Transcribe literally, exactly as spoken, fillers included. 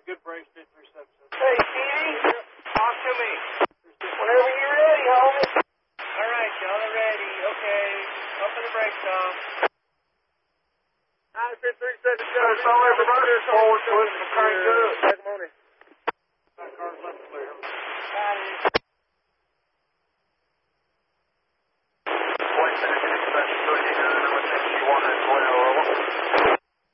Good brake stitch reception. Hey, Stevie, talk to me. Whenever you're ready, homie. All right, y'all are ready. Okay, up in the brake Tom. nine three seven seven. It's all over. Forward push and crank up.